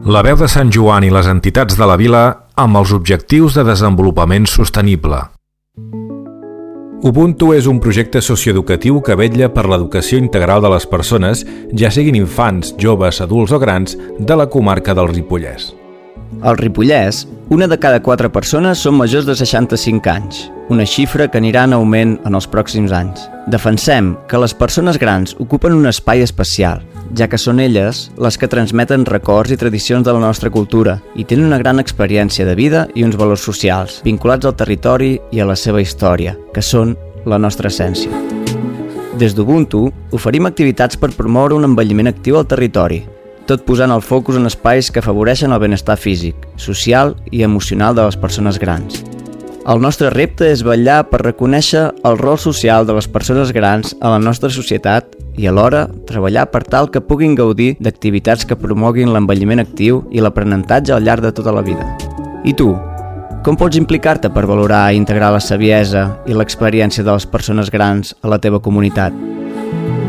La veu de Sant Joan i les entitats de la vila amb els objectius de desenvolupament sostenible. Ubuntu és un projecte socioeducatiu que vetlla per l'educació integral de les persones, ja siguin infants, joves, adults o grans, de la comarca del Ripollès. Al Ripollès, una de cada 4 persones són majors de 65 anys, una xifra que anirà en augment en els pròxims anys. Defensem que les persones grans ocupen un espai especial, ja que són elles les que transmeten records i tradicions de la nostra cultura i tenen una gran experiència de vida i uns valors socials vinculats al territori i a la seva història, que són la nostra essència. Des d'Ubuntu oferim activitats per promoure un envelliment actiu al territori, tot posant el focus en espais que afavoreixen el benestar físic, social i emocional de les persones grans. El nostre repte és vetllar per reconèixer el rol social de les persones grans a la nostra societat i alhora treballar per tal que puguin gaudir d'activitats que promoguin l'envelliment actiu i l'aprenentatge al llarg de tota la vida. I tu, com pots implicar-te per valorar i integrar la saviesa i l'experiència de les persones grans a la teva comunitat?